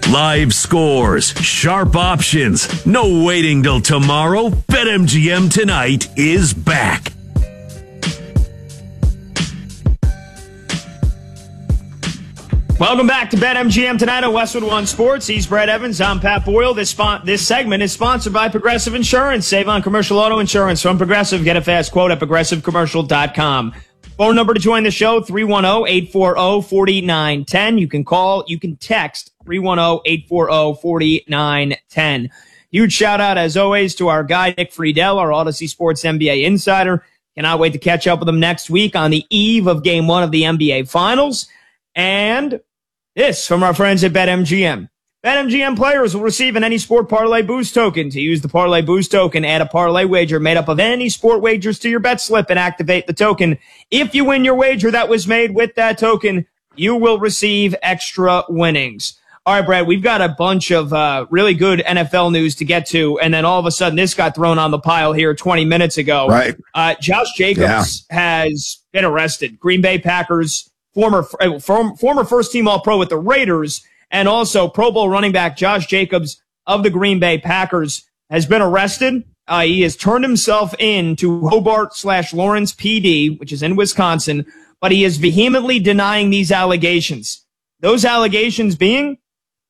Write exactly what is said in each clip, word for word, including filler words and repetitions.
Live scores, sharp options, no waiting till tomorrow. BetMGM tonight is back. Welcome back to BetMGM tonight on Westwood One Sports. He's Brett Evans. I'm Pat Boyle. This spon- this segment is sponsored by Progressive Insurance. Save on commercial auto insurance from Progressive. Get a fast quote at progressive commercial dot com. Phone number to join the show, three one zero, eight four zero, four nine one zero. You can call, you can text three one zero, eight four zero, four nine one zero. Huge shout out, as always, to our guy, Nick Friedel, our Odyssey Sports N B A insider. Cannot wait to catch up with him next week on the eve of game one of the N B A Finals. And this from our friends at BetMGM. BetMGM players will receive an Any Sport Parlay Boost token. To use the Parlay Boost token, add a parlay wager made up of any sport wagers to your bet slip and activate the token. If you win your wager that was made with that token, you will receive extra winnings. All right, Brad, we've got a bunch of uh, really good N F L news to get to, and then all of a sudden this got thrown on the pile here twenty minutes ago. Right. Uh, Josh Jacobs yeah. has been arrested. Green Bay Packers former former first-team All-Pro with the Raiders, and also Pro Bowl running back Josh Jacobs of the Green Bay Packers has been arrested. Uh, he has turned himself in to Hobart slash Lawrence P D, which is in Wisconsin, but he is vehemently denying these allegations. Those allegations being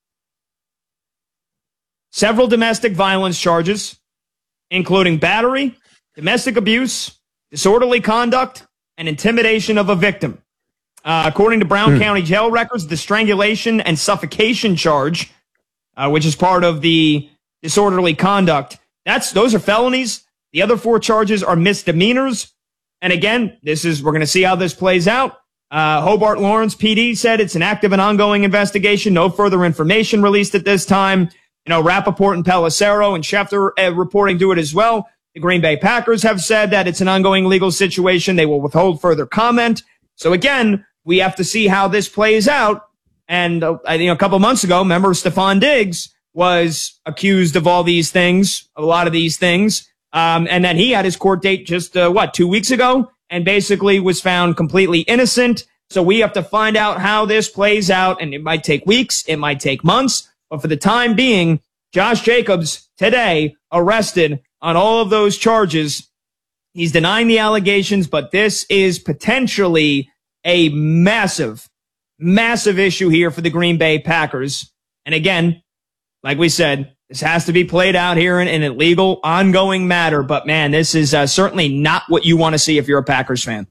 several domestic violence charges, including battery, domestic abuse, disorderly conduct, and intimidation of a victim. Uh, according to Brown hmm. County jail records, the strangulation and suffocation charge, uh, which is part of the disorderly conduct, that's those are felonies. The other four charges are misdemeanors. And again, this is we're going to see how this plays out. Uh, Hobart Lawrence P D said it's an active and ongoing investigation. No further information released at this time. You know, Rappaport and Pelissero and Schefter uh, reporting to it as well. The Green Bay Packers have said that it's an ongoing legal situation. They will withhold further comment. So again, we have to see how this plays out. And uh, I think a couple months ago, remember Stephon Diggs was accused of all these things, a lot of these things. Um, and then he had his court date just, uh, what, two weeks ago, and basically was found completely innocent. So we have to find out how this plays out. And it might take weeks. It might take months. But for the time being, Josh Jacobs today arrested on all of those charges. He's denying the allegations, but this is potentially a massive, massive issue here for the Green Bay Packers. And again, like we said, this has to be played out here in, in a legal, ongoing matter. But man, this is uh, certainly not what you want to see if you're a Packers fan.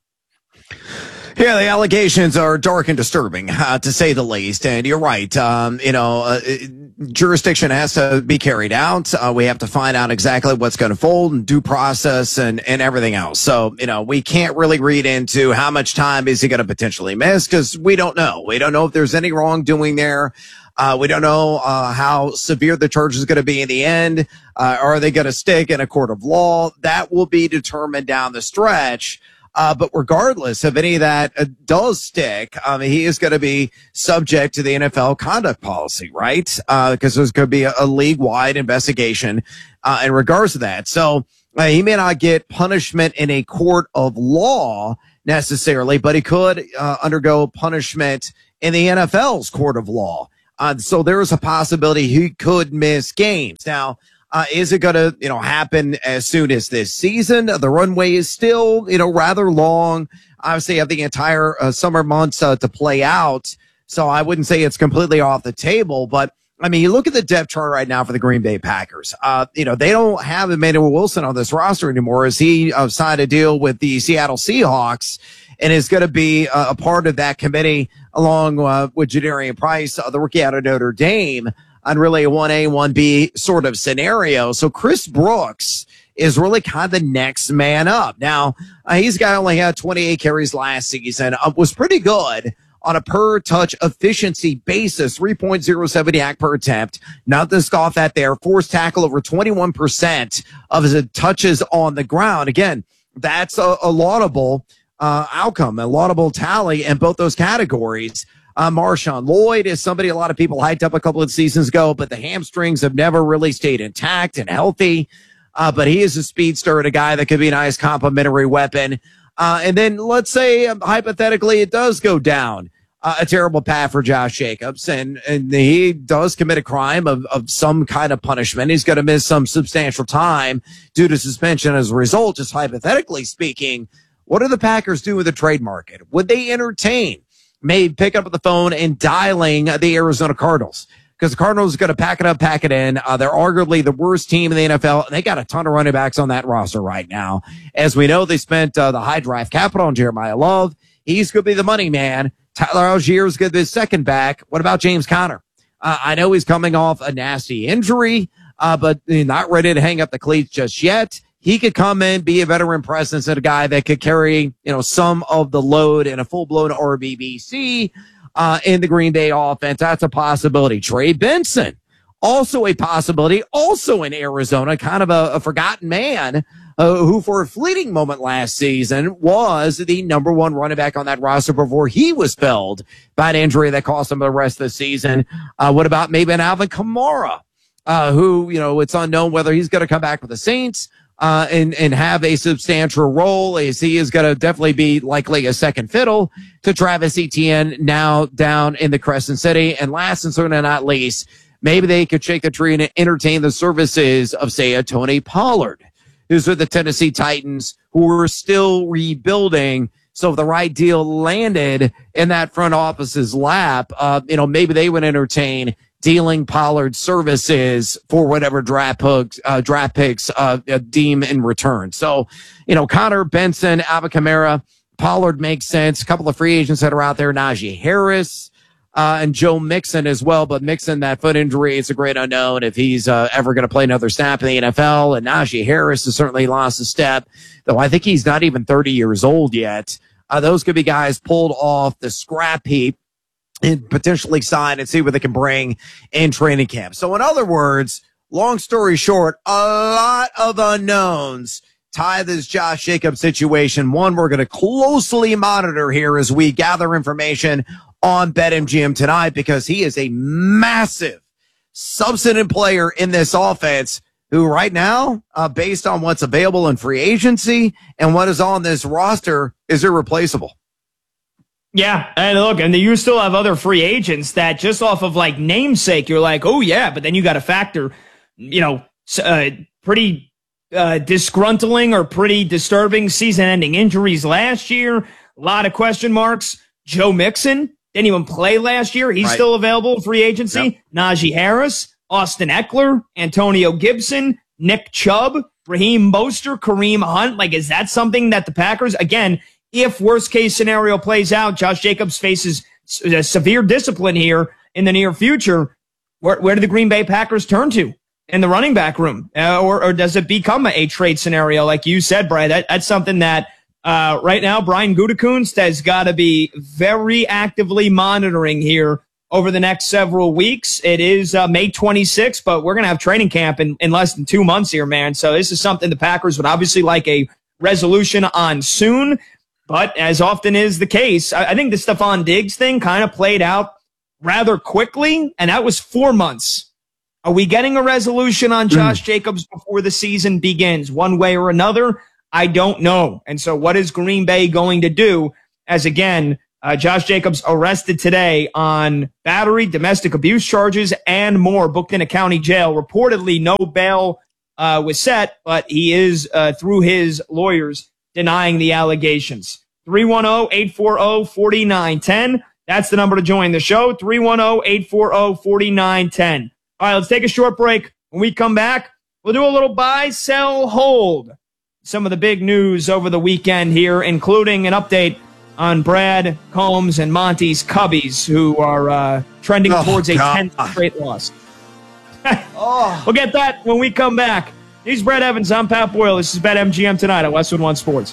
Yeah, the allegations are dark and disturbing, uh, to say the least. And you're right. Um, you know, uh, jurisdiction has to be carried out. Uh, we have to find out exactly what's going to fold and due process and, and everything else. So, you know, we can't really read into how much time is he going to potentially miss because we don't know. We don't know if there's any wrongdoing there. Uh, we don't know, uh, how severe the charge is going to be in the end. Uh, are they going to stick in a court of law? That will be determined down the stretch. Uh, but regardless of any of that uh, does stick, I mean, he is going to be subject to the N F L conduct policy, right? Uh, because there's going to be a, a league-wide investigation, uh, in regards to that. So, uh, he may not get punishment in a court of law necessarily, but he could, uh, undergo punishment in the N F L's court of law. Uh, so there is a possibility he could miss games. Now, Uh, is it going to, you know, happen as soon as this season? The runway is still, you know, rather long. Obviously, you have the entire uh, summer months uh, to play out. So I wouldn't say it's completely off the table. But, I mean, you look at the depth chart right now for the Green Bay Packers. Uh, you know, they don't have Emmanuel Wilson on this roster anymore as he uh, signed a deal with the Seattle Seahawks and is going to be uh, a part of that committee along uh, with Jadarian Price, uh, the rookie out of Notre Dame, on really a one A, one B sort of scenario. So Chris Brooks is really kind of the next man up. Now, uh, he's a guy who only had twenty-eight carries last season, uh, was pretty good on a per touch efficiency basis, three point oh seven yak per attempt. Not to scoff at there, forced tackle over twenty-one percent of his touches on the ground. Again, that's a, a laudable uh, outcome, a laudable tally in both those categories. Uh, Marshawn Lloyd is somebody a lot of people hyped up a couple of seasons ago, but the hamstrings have never really stayed intact and healthy. Uh, but he is a speedster and a guy that could be a nice complementary weapon. Uh, and then let's say um, hypothetically it does go down. uh, a terrible path for Josh Jacobs, and, and he does commit a crime of, of some kind of punishment. He's going to miss some substantial time due to suspension as a result. Just hypothetically speaking, what do the Packers do with the trade market? Would they entertain maybe pick up the phone and dialing the Arizona Cardinals? Because the Cardinals are going to pack it up, pack it in. Uh, they're arguably the worst team in the N F L, and they got a ton of running backs on that roster right now. As we know, they spent uh, the high draft capital on Jeremiah Love. He's going to be the money man. Tyler Algier is going to be the second back. What about James Conner? Uh, I know he's coming off a nasty injury, uh, but not ready to hang up the cleats just yet. He could come in, be a veteran presence, and a guy that could carry, you know, some of the load in a full-blown R B B C uh, in the Green Bay offense. That's a possibility. Trey Benson, also a possibility, also in Arizona, kind of a, a forgotten man uh, who for a fleeting moment last season was the number one running back on that roster before he was felled by an injury that cost him the rest of the season. Uh, what about maybe an Alvin Kamara, uh, who, you know, it's unknown whether he's going to come back with the Saints Uh, and, and have a substantial role, as he is going to definitely be likely a second fiddle to Travis Etienne now down in the Crescent City. And last and certainly not least, maybe they could shake the tree and entertain the services of, say, a Tony Pollard, who's with the Tennessee Titans, who are still rebuilding. So if the right deal landed in that front office's lap, uh, you know, maybe they would entertain dealing Pollard services for whatever draft picks, uh, draft picks, uh, deem in return. So, you know, Connor, Benson, Alvin Kamara, Pollard makes sense. A couple of free agents that are out there, Najee Harris, uh, and Joe Mixon as well. But Mixon, that foot injury, it's a great unknown if he's, uh, ever going to play another snap in the N F L. And Najee Harris has certainly lost a step, though I think he's not even thirty years old yet. Uh, those could be guys pulled off the scrap heap and potentially sign and see what they can bring in training camp. So in other words, long story short, a lot of unknowns tie this Josh Jacobs situation. One we're going to closely monitor here as we gather information on BetMGM tonight, because he is a massive substantive player in this offense who right now, uh, based on what's available in free agency and what is on this roster, is irreplaceable. Yeah, and look, and you still have other free agents that just off of like namesake, you're like, oh yeah, but then you got to factor, you know, uh, pretty uh, disgruntling or pretty disturbing season-ending injuries last year. A lot of question marks. Joe Mixon didn't even play last year. He's right. Still available free agency. Yep. Najee Harris, Austin Eckler, Antonio Gibson, Nick Chubb, Raheem Mostert, Kareem Hunt. Like, is that something that the Packers, again, if worst case scenario plays out, Josh Jacobs faces a severe discipline here in the near future, where, where do the Green Bay Packers turn to in the running back room? Uh, or, or does it become a, a trade scenario? Like you said, Brian, that, that's something that uh, right now Brian Gutekunst has got to be very actively monitoring here over the next several weeks. It is uh, May twenty-sixth, but we're going to have training camp in, in less than two months here, man. So this is something the Packers would obviously like a resolution on soon. But as often is the case, I, I think the Stephon Diggs thing kind of played out rather quickly, and that was four months. Are we getting a resolution on Josh mm. Jacobs before the season begins, one way or another? I don't know. And so what is Green Bay going to do as, again, uh, Josh Jacobs arrested today on battery, domestic abuse charges, and more, booked in a county jail. Reportedly, no bail uh, was set, but he is, uh, through his lawyers, denying the allegations. three one zero, eight four zero, four nine one zero. That's the number to join the show. three one zero, eight four zero, four nine one zero. All right, let's take a short break. When we come back, we'll do a little buy, sell, hold. Some of the big news over the weekend here, including an update on Brad Combs and Monty's Cubbies, who are uh, trending oh, towards a tenth straight loss. oh. We'll get that when we come back. He's Brad Evans. I'm Pat Boyle. This is BetMGM tonight at Westwood One Sports.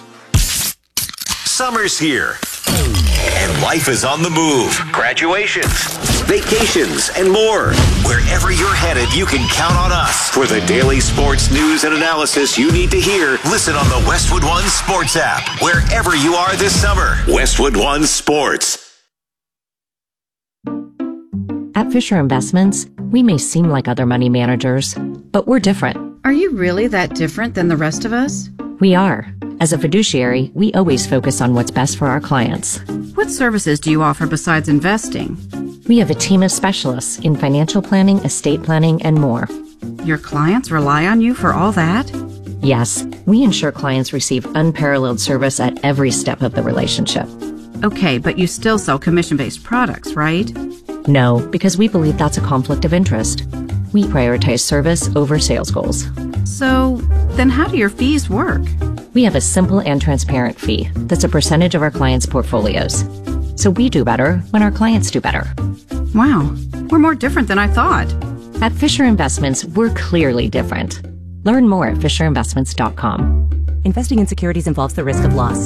Summer's here, and life is on the move. Graduations, vacations, and more. Wherever you're headed, you can count on us. For the daily sports news and analysis you need to hear, listen on the Westwood One Sports app. Wherever you are this summer, Westwood One Sports. At Fisher Investments, we may seem like other money managers, but we're different. Are you really that different than the rest of us? We are. As a fiduciary, we always focus on what's best for our clients. What services do you offer besides investing? We have a team of specialists in financial planning, estate planning, and more. Your clients rely on you for all that? Yes, we ensure clients receive unparalleled service at every step of the relationship. Okay, but you still sell commission-based products, right? No, because we believe that's a conflict of interest. We prioritize service over sales goals. So, then how do your fees work? We have a simple and transparent fee that's a percentage of our clients' portfolios. So we do better when our clients do better. Wow, we're more different than I thought. At Fisher Investments, we're clearly different. Learn more at fisher investments dot com. Investing in securities involves the risk of loss.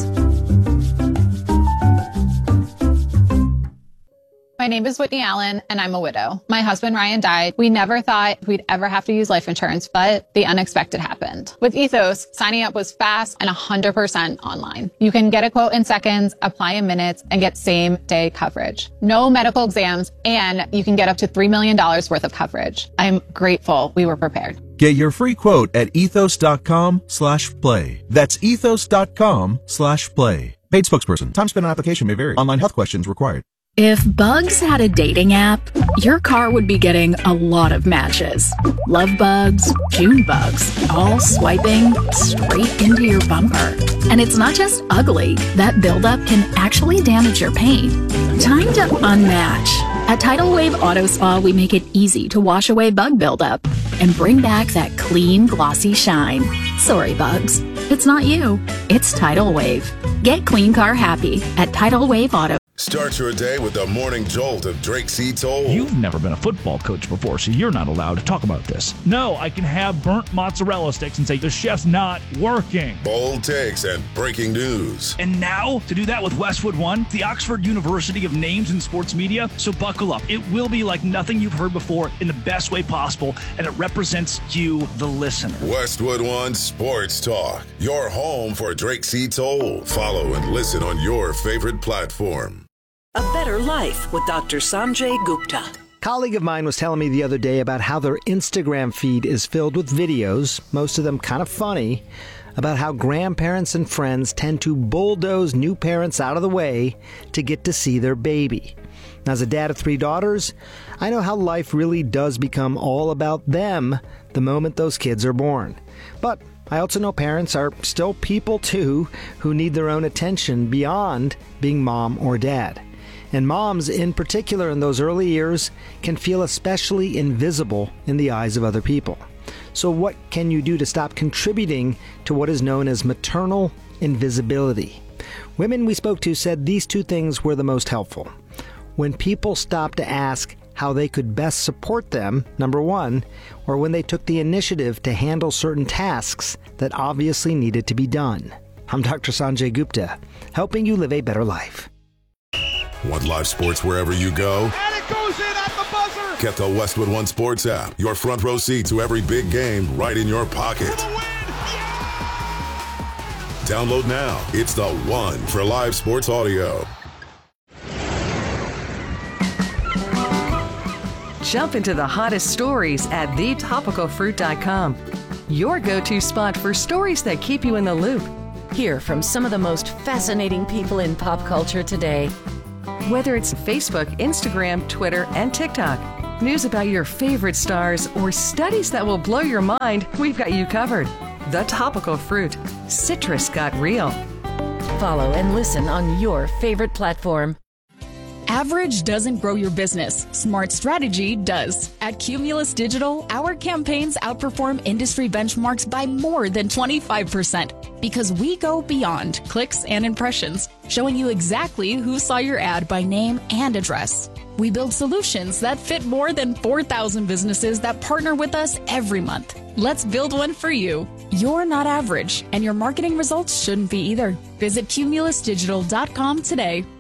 My name is Whitney Allen, and I'm a widow. My husband, Ryan, died. We never thought we'd ever have to use life insurance, but the unexpected happened. With Ethos, signing up was fast and one hundred percent online. You can get a quote in seconds, apply in minutes, and get same-day coverage. No medical exams, and you can get up to three million dollars worth of coverage. I'm grateful we were prepared. Get your free quote at ethos.com slash play. That's ethos.com slash play. Paid spokesperson. Time spent on application may vary. Online health questions required. If Bugs had a dating app, your car would be getting a lot of matches. Love bugs, June bugs, all swiping straight into your bumper. And it's not just ugly. That buildup can actually damage your paint. Time to unmatch. At Tidal Wave Auto Spa, we make it easy to wash away bug buildup and bring back that clean, glossy shine. Sorry, bugs. It's not you. It's Tidal Wave. Get clean car happy at Tidal Wave Auto. Start your day with the morning jolt of Drake C. Toll. You've never been a football coach before, so you're not allowed to talk about this. No, I can have burnt mozzarella sticks and say the chef's not working. Bold takes and breaking news. And now, to do that with Westwood One, the Oxford University of Names in Sports Media. So buckle up. It will be like nothing you've heard before in the best way possible, and it represents you, the listener. Westwood One Sports Talk, your home for Drake C. Toll. Follow and listen on your favorite platform. A Better Life with Doctor Sanjay Gupta. A colleague of mine was telling me the other day about how their Instagram feed is filled with videos, most of them kind of funny, about how grandparents and friends tend to bulldoze new parents out of the way to get to see their baby. Now, as a dad of three daughters, I know how life really does become all about them the moment those kids are born. But I also know parents are still people too who need their own attention beyond being mom or dad. And moms, in particular in those early years, can feel especially invisible in the eyes of other people. So what can you do to stop contributing to what is known as maternal invisibility? Women we spoke to said these two things were the most helpful. When people stopped to ask how they could best support them, number one, or when they took the initiative to handle certain tasks that obviously needed to be done. I'm Doctor Sanjay Gupta, helping you live a better life. Want live sports wherever you go? And it goes in at the buzzer! Get the Westwood One Sports app. Your front row seat to every big game right in your pocket. Download now. It's the one for live sports audio. Jump into the hottest stories at the topical fruit dot com. Your go-to spot for stories that keep you in the loop. Hear from some of the most fascinating people in pop culture today. Whether it's Facebook, Instagram, Twitter, and TikTok, news about your favorite stars, or studies that will blow your mind, we've got you covered. The Topical Fruit. Citrus got real. Follow and listen on your favorite platform. Average doesn't grow your business. Smart strategy does. At Cumulus Digital, our campaigns outperform industry benchmarks by more than twenty-five percent because we go beyond clicks and impressions, showing you exactly who saw your ad by name and address. We build solutions that fit more than four thousand businesses that partner with us every month. Let's build one for you. You're not average, and your marketing results shouldn't be either. Visit cumulus digital dot com today.